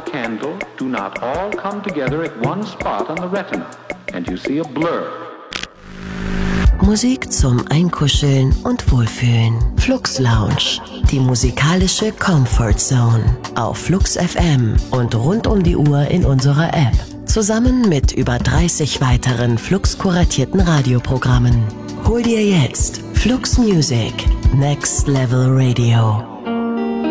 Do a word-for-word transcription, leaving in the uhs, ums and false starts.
candle do not all come together at one spot on the retina, and you see a blur. Musik zum Einkuscheln und Wohlfühlen. Flux Lounge, die musikalische Comfort Zone. Auf Flux F M und rund um die Uhr in unserer App. Zusammen mit über dreißig weiteren Flux-kuratierten Radioprogrammen. Hol dir jetzt Flux Music, Next Level Radio.